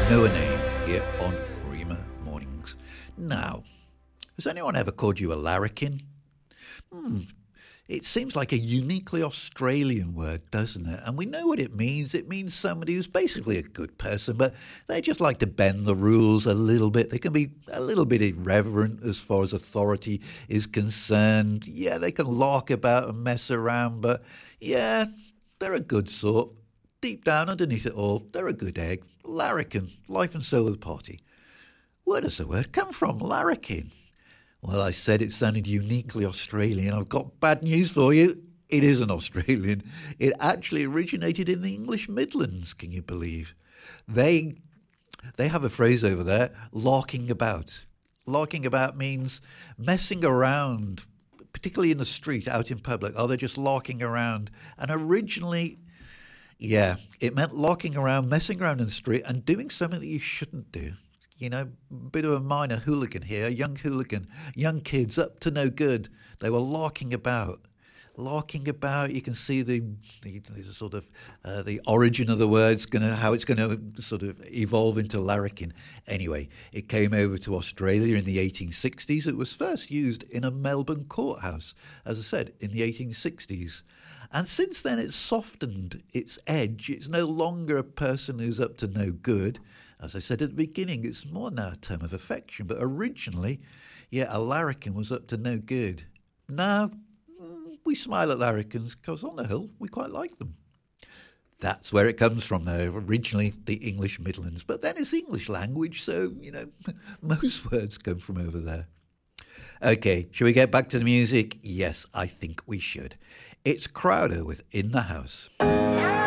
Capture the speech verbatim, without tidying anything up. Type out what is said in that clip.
Know a Name here on Rima Mornings. Now, has anyone ever called you a larrikin? Hmm, it seems like a uniquely Australian word, doesn't it? And we know what it means. It means somebody who's basically a good person, but they just like to bend the rules a little bit. They can be a little bit irreverent as far as authority is concerned. Yeah, they can lark about and mess around, but yeah, they're a good sort. Deep down underneath it all, they're a good egg. Larrikin, life and soul of the party. Where does the word come from, larrikin? Well, I said it sounded uniquely Australian. I've got bad news for you. It isn't Australian. It actually originated in the English Midlands, can you believe? They they have a phrase over there, larking about. Larking about means messing around, particularly in the street, out in public. Oh, they're just larking around. And originally, yeah, it meant larking around, messing around in the street and doing something that you shouldn't do. You know, a bit of a minor hooligan here, a young hooligan, young kids up to no good. They were larking about. Larking about, you can see the, the, the sort of uh, the origin of the word, gonna, how it's going to sort of evolve into larrikin. Anyway, it came over to Australia in the eighteen sixties. It was first used in a Melbourne courthouse, as I said, in the eighteen sixties. And since then it's softened its edge. It's no longer a person who's up to no good. As I said at the beginning, it's more now a term of affection. But originally, yeah, a larrikin was up to no good. Now, we smile at larrikins because on the whole, we quite like them. That's where it comes from, though, originally the English Midlands. But then it's English language, so, you know, most words come from over there. OK, shall we get back to the music? Yes, I think we should. It's Crowder with In the House.